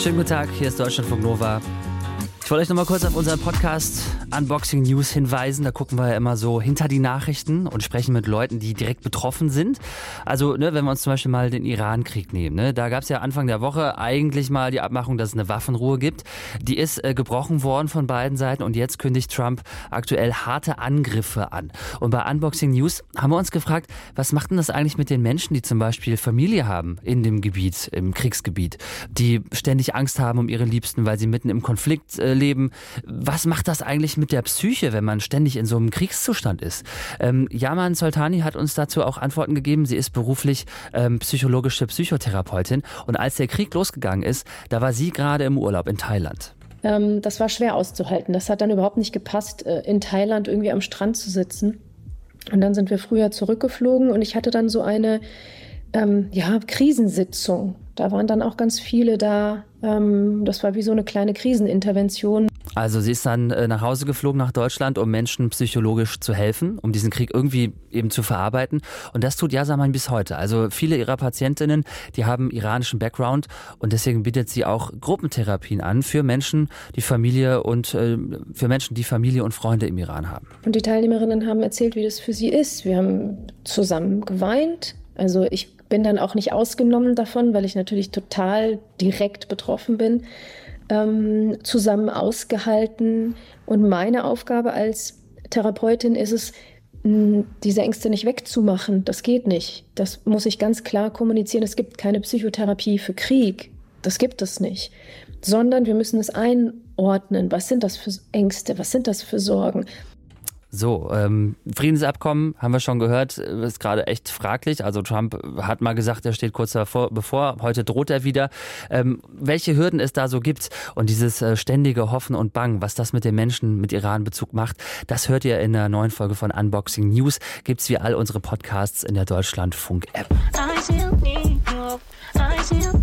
Schönen guten Tag, hier ist Deutschlandfunk Nova. Ich wollte euch noch mal kurz auf unseren Podcast Unboxing News hinweisen. Da gucken wir ja immer so hinter die Nachrichten und sprechen mit Leuten, die direkt betroffen sind. Also, wenn wir uns zum Beispiel mal den Iran-Krieg nehmen. Da gab es ja Anfang der Woche eigentlich mal die Abmachung, dass es eine Waffenruhe gibt. Die ist gebrochen worden von beiden Seiten und jetzt kündigt Trump aktuell harte Angriffe an. Und bei Unboxing News haben wir uns gefragt, was macht denn das eigentlich mit den Menschen, die zum Beispiel Familie haben in dem Gebiet, im Kriegsgebiet, die ständig Angst haben um ihre Liebsten, weil sie mitten im Konflikt leben. Was macht das eigentlich mit der Psyche, wenn man ständig in so einem Kriegszustand ist? Yaman Soltani hat uns dazu auch Antworten gegeben. Sie ist beruflich psychologische Psychotherapeutin und als der Krieg losgegangen ist, da war sie gerade im Urlaub in Thailand. Das war schwer auszuhalten. Das hat dann überhaupt nicht gepasst, in Thailand irgendwie am Strand zu sitzen. Und dann sind wir früher zurückgeflogen und ich hatte dann so eine Krisensitzung. Da waren dann auch ganz viele da. Das war wie so eine kleine Krisenintervention. Also sie ist dann nach Hause geflogen nach Deutschland, um Menschen psychologisch zu helfen, um diesen Krieg irgendwie eben zu verarbeiten. Und das tut Yaman bis heute. Also viele ihrer Patientinnen, die haben iranischen Background und deswegen bietet sie auch Gruppentherapien an für Menschen, die Familie und Freunde im Iran haben. Und die Teilnehmerinnen haben erzählt, wie das für sie ist. Wir haben zusammen geweint. Also ich bin dann auch nicht ausgenommen davon, weil ich natürlich total direkt betroffen bin. Zusammen ausgehalten. Und meine Aufgabe als Therapeutin ist es, diese Ängste nicht wegzumachen. Das geht nicht. Das muss ich ganz klar kommunizieren. Es gibt keine Psychotherapie für Krieg. Das gibt es nicht. Sondern wir müssen es einordnen. Was sind das für Ängste? Was sind das für Sorgen? So, Friedensabkommen, haben wir schon gehört, ist gerade echt fraglich. Also Trump hat mal gesagt, er steht kurz bevor, heute droht er wieder. Welche Hürden es da so gibt und dieses ständige Hoffen und Bangen, was das mit den Menschen mit Iran-Bezug macht, das hört ihr in der neuen Folge von Unboxing News. Gibt's wie all unsere Podcasts in der Deutschlandfunk-App.